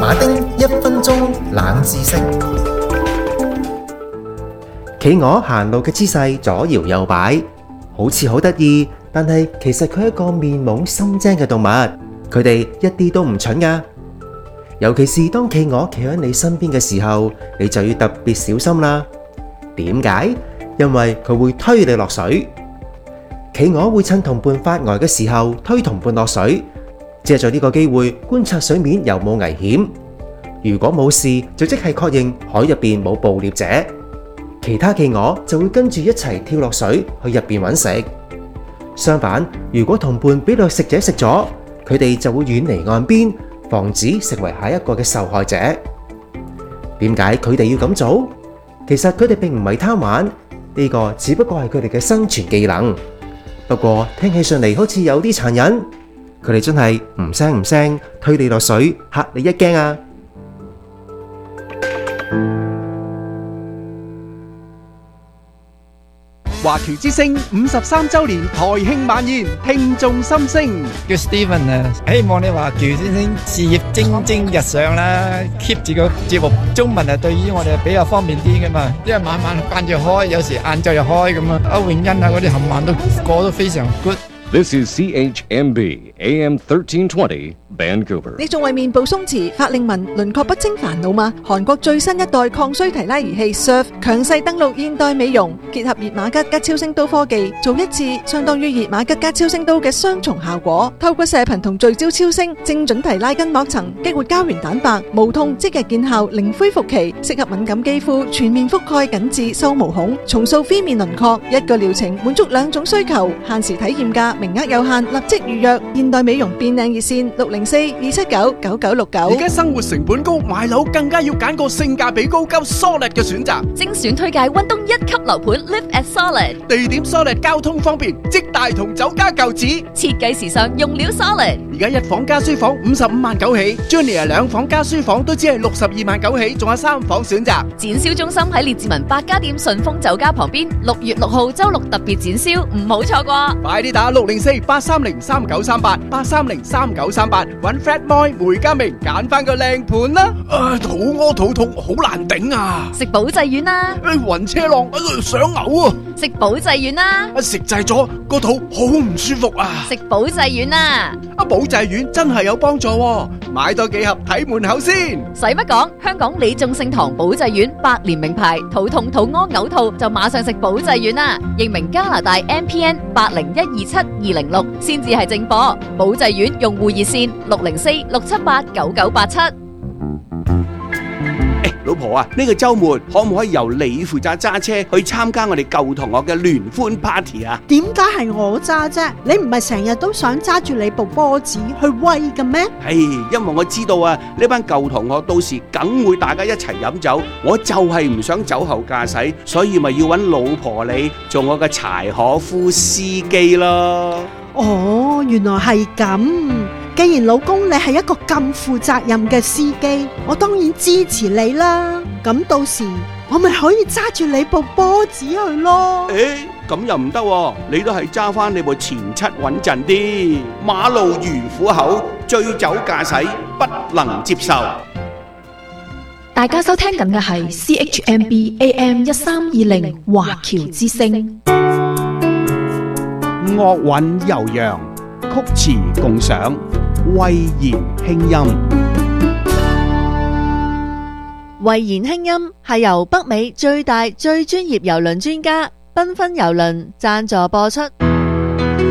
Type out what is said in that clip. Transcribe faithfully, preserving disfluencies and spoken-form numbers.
馬丁一分鐘冷知識。企鵝行路嘅姿勢左搖右擺，好似好得意，但係其實佢係一個面懵心精嘅動物。佢哋一啲都唔蠢㗎，尤其是當企鵝企喺你身邊嘅時候，你就要特別小心啦。點解？因為佢會推你落水。企鵝會趁同伴發呆嘅時候推同伴落水，借助呢個機會觀察水面有冇危險。如果冇事，就即係確認海入邊冇捕獵者。其他企鵝就會跟住一齊跳落水去入邊揾食。相反，如果同伴俾掠食者食咗，佢哋就會遠離岸邊，防止成為下一個嘅受害者。點解佢哋要咁做？其實佢哋並唔係貪玩，呢個只不過係佢哋嘅生存技能。不過聽起上嚟好似有啲殘忍，佢哋真係唔聲唔聲推你落水，嚇你一驚啊！ 華僑之聲五十三週年台慶晚宴，聽眾心聲。 叫 Steven 啊，希望你華僑之聲事業蒸蒸日上啦 ，keep 住個節目。中文啊，對於我哋比較方便啲噶嘛，因為晚晚慣住開，有時晏晝又開咁啊。歐永欣啊，嗰啲冚唪唥都過得非常 good。 This is C H M B A M thirteen twenty Vancouver。 你仲為面部鬆弛、法令紋、輪廓不清煩惱嗎？韓國最新一代抗衰提拉儀器 S U R F 強勢登陸現代美容，結合熱瑪吉加超聲刀科技，做一次相當於熱瑪吉加超聲刀嘅雙重效果。透過射頻同聚焦超聲，精準提拉筋膜層，激活膠原蛋白，無痛即日見效，零恢復期，適合敏感肌膚，全面覆蓋緊致收毛孔，重塑飛面輪廓。一個療程滿足兩種需求，限時體驗價。名額有限，立即預約。現代美容變靚熱線六零四二七九九九六九。 而家生活成本高，買樓更加要揀個性價比高、夠 solid 嘅選擇。 精選推介溫東一級樓盤 Live at Solid， 地點 solid， 交通方便，即大同酒家舊址。 設計時尚，用料 solid。 而家一房加書房五十五萬九起 ，Junior 兩房加書房都只係六十二萬九起，仲有三房選擇。 展銷中心喺列治文百家店順豐酒家旁邊，六月六號周六特別展銷，唔好錯過。 快啲打六零四八三零三九三八八三零三九三八，揾 Fred Moy 梅家明揀翻個靚盤啦！啊，肚屙肚痛，好難頂啊！ 食保濟丸啦！ 誒，暈車浪，想嘔啊！ 食保濟丸啦！ 啊，食滯咗個肚好唔舒服啊！ 食保濟丸啦！ 啊，保濟丸真係有幫助喎，買多幾盒睇門口先。 使乜講？香港李眾聖堂保濟丸百年名牌，肚痛肚屙嘔吐就馬上食保濟丸啦！認明加拿大 M P N 八零一二七二零六先至係正貨。保濟丸用戶熱線六零四六七八九九八七。 老婆啊，呢個週末可唔可以由你負責揸車去參加我哋舊同學嘅聯歡 party 啊？ 點解係我揸啫？你唔係成日都想揸住你部波子去威嘅咩？ 係，因為我知道啊，呢班舊同學到時梗會大家一齊飲酒，我就係唔想酒後駕駛，所以咪要揾老婆你做我嘅柴可夫司機咯。 哦，原來係咁。既然老公你係一個咁負責任嘅司機，我當然支持你啦。咁到時我咪可以揸住你部波子去咯。 誒，咁又唔得喎，你都係揸翻你部前七穩陣啲。馬路如虎口，醉酒駕駛不能接受。 大家收聽緊嘅係 C H M B A M 一三二零華僑之聲。 樂韻悠揚，曲詞共賞，慧言輕音。 慧言輕音係由北美最大最專業郵輪專家繽紛郵輪贊助播出。